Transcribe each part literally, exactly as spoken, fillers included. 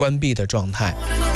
关闭的状态。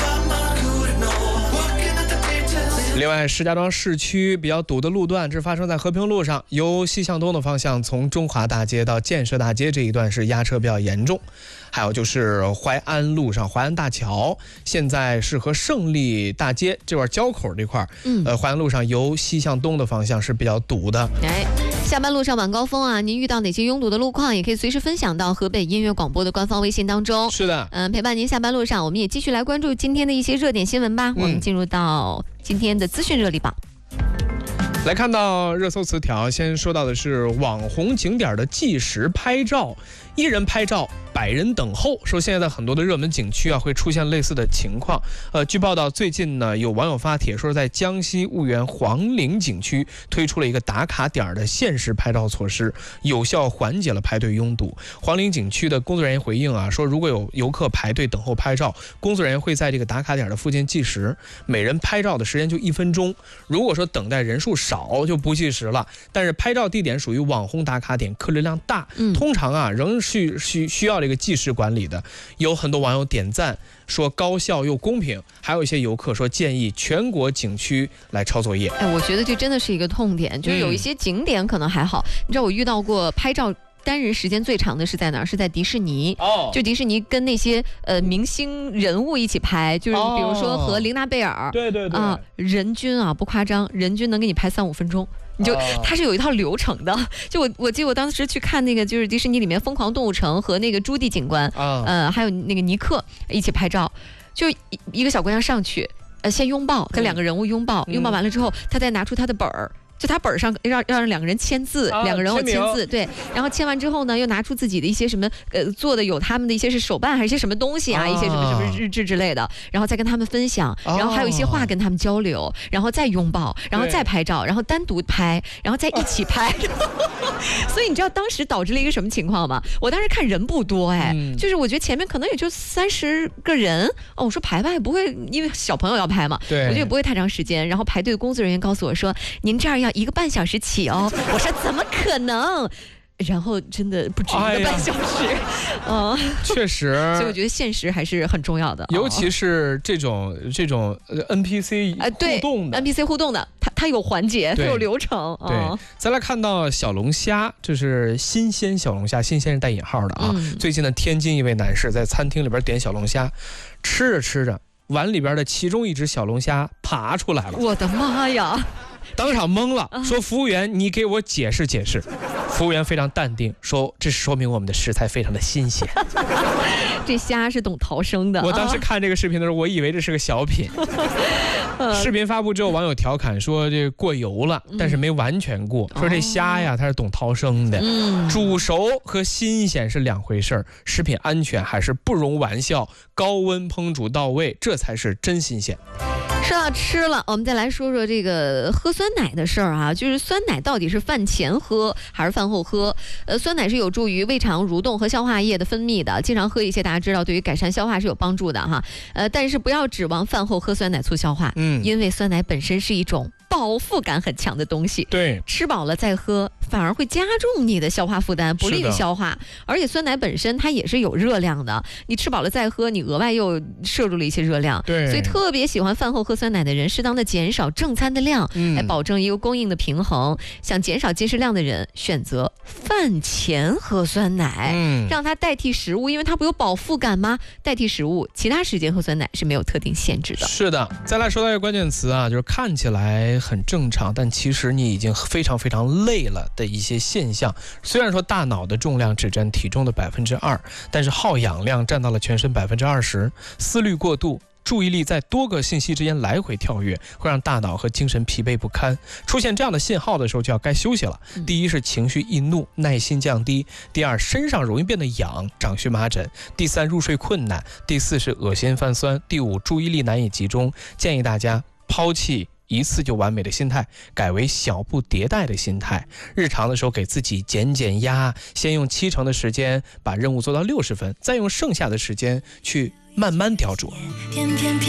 另外，石家庄市区比较堵的路段，这发生在和平路上，由西向东的方向，从中华大街到建设大街这一段是压车比较严重。还有就是淮安路上淮安大桥，现在是和胜利大街这块交口这块，嗯，呃，淮安路上由西向东的方向是比较堵的。 哎，下班路上晚高峰啊，您遇到哪些拥堵的路况，也可以随时分享到河北音乐广播的官方微信当中。 是的， 嗯、呃，陪伴您下班路上，我们也继续来关注今天的一些热点新闻吧。嗯、我们进入到今天的资讯热力榜。 来看到热搜词条，先说到的是网红景点的计时拍照，一人拍照百人等候。说现在在很多的热门景区啊会出现类似的情况。呃，据报道，最近呢有网友发帖说，在江西婺源黄陵景区推出了一个打卡点的限时拍照措施，有效缓解了排队拥堵。黄陵景区的工作人员回应啊说，如果有游客排队等候拍照，工作人员会在这个打卡点的附近计时，每人拍照的时间就一分钟。如果说等待人数少就不计时了，但是拍照地点属于网红打卡点，客流量大，嗯、通常啊仍是需需要这个计时管理的。有很多网友点赞说高效又公平，还有一些游客说建议全国景区来抄作业。 哎，我觉得这真的是一个痛点，就是有一些景点可能还好，嗯、你知道我遇到过拍照单人时间最长的是在哪儿？是在迪士尼。哦，就迪士尼跟那些呃明星人物一起拍，就是比如说和琳娜贝尔。 哦、对对对。 啊，人均啊不夸张，人均能给你拍三五分钟。你就它是有一套流程的。就我我记得我当时去看那个就是迪士尼里面《疯狂动物城》和那个朱棣警官，啊、呃，还有那个尼克一起拍照，就一个小姑娘上去，呃，先拥抱，跟两个人物拥抱，嗯、拥抱完了之后，她再拿出她的本儿。就他本上让要让两个人签字，啊、两个人我签字，对，然后签完之后呢，又拿出自己的一些什么呃做的有他们的一些是手办还是一些什么东西啊，啊一些什么什么日志之类的，然后再跟他们分享，啊、然后还有一些话跟他们交流，然后再拥抱，然后再拍照，然后单独拍，然后再一起拍。所以你知道当时导致了一个什么情况吗？我当时看人不多哎，嗯、就是我觉得前面可能也就三十个人哦，我说排吧也不会，因为小朋友要拍嘛，对，我觉得也不会太长时间。然后排队的工作人员告诉我说，您这儿要一个半小时起哦。我说怎么可能？然后真的不止一个半小时，嗯、哎， 确实。 所以我觉得现实还是很重要的， 尤其是这种这种 N P C 互动的、 呃、N P C 互动的，它它有环节，它有流程。 对，嗯、再来看到小龙虾，这是新鲜小龙虾，新鲜是带引号的啊。嗯、最近呢，天津一位男士在餐厅里边点小龙虾，吃着吃着，碗里边的其中一只小龙虾爬出来了， 我的妈呀！ 当场懵了，说服务员你给我解释解释。服务员非常淡定说，这说明我们的食材非常的新鲜。 这虾是懂逃生的。 我当时看这个视频的时候，我以为这是个小品。视频发布之后，网友调侃说这过油了，但是没完全过，说这虾呀它是懂逃生的。嗯、煮熟和新鲜是两回事儿，食品安全还是不容玩笑，高温烹煮到位，这才是真新鲜。 说到吃了，我们再来说说这个喝酸奶的事儿啊，就是酸奶到底是饭前喝还是饭后喝？呃，酸奶是有助于胃肠蠕动和消化液的分泌的，经常喝一些，大家知道对于改善消化是有帮助的哈。呃，但是不要指望饭后喝酸奶促消化，嗯，因为酸奶本身是一种饱腹感很强的东西， 对， 吃饱了再喝反而会加重你的消化负担，不利于消化。而且酸奶本身它也是有热量的，你吃饱了再喝，你额外又摄入了一些热量， 对， 所以特别喜欢饭后喝酸奶的人，适当的减少正餐的量，嗯、来保证一个供应的平衡。想减少进食量的人，选择饭前喝酸奶，嗯、让它代替食物，因为它不有饱腹感吗？代替食物，其他时间喝酸奶是没有特定限制的。 是的，再来说到一个关键词啊，就是看起来很正常，但其实你已经非常非常累了的一些现象。虽然说大脑的重量只占体重的百分之二，但是耗氧量占到了全身百分之二十，思虑过度。注意力在多个信息之间来回跳跃，会让大脑和精神疲惫不堪。出现这样的信号的时候，就要该休息了。第一是情绪易怒，耐心降低；第二，身上容易变得痒，长荨麻疹；第三，入睡困难；第四是恶心泛酸；第五，注意力难以集中。建议大家抛弃一次就完美的心态，改为小步迭代的心态。日常的时候给自己减减压，先用七成的时间把任务做到六十分，再用剩下的时间去慢慢雕琢。